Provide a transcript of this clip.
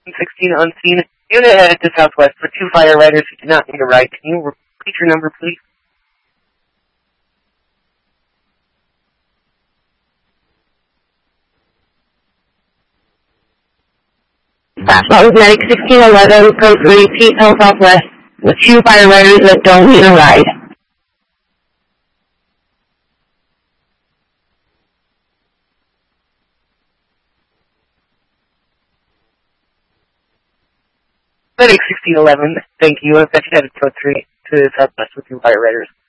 16 unseen. Unit headed to southwest for 2 fire riders who do not need a ride. Can you repeat your number, please? That was Medic 1611 from 3 Pete Hill Southwest with 2 fire riders that don't need a ride. Medic 1611, thank you. Effective headed code 3 to southwest with 2 fire riders.